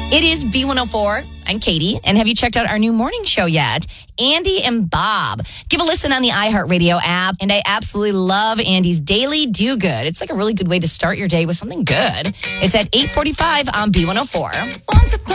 It is B104. I'm Katie. And have you checked out our new morning show yet? Andy and Bob. Give a listen on the iHeartRadio app. And I absolutely love Andy's Daily Do Good. It's like a really good way to start your day with something good. It's at 8:45 on B104.